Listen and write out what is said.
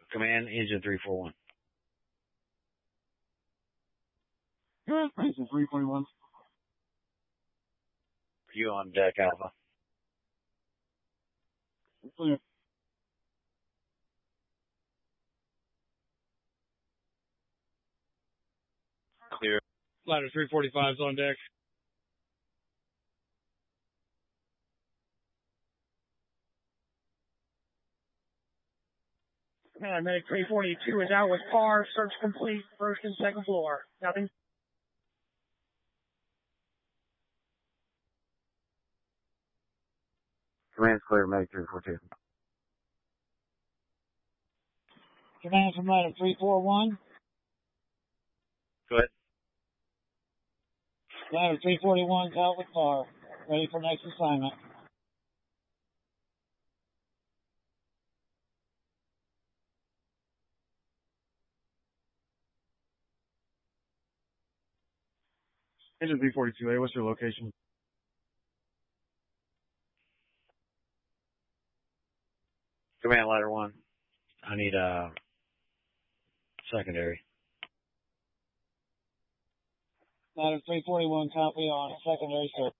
Command, engine 341. Engine 341. You on deck, Alpha. Clear. Clear. Ladder 345's on deck. Man, Medic 342 is out with par. Search complete. First and second floor. Nothing. Command's clear, Medic 342. Command from Medic 341. Go ahead. Ladder 341's out with par. Ready for next assignment. Engine 342A, what's your location? Command, ladder 1. I need secondary. Ladder 341, copy on secondary, sir.